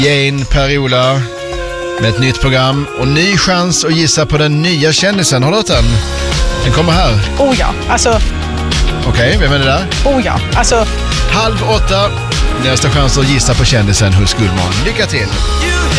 Jane Per-Ola med ett nytt program och ny chans att gissa på den nya kändisen. Har du hört den? Den kommer här. Oh ja, alltså... Okej, vem är det där? Oh ja, alltså... 7:30. Nästa chans att gissa på kändisen hos Gullmån. Lycka till!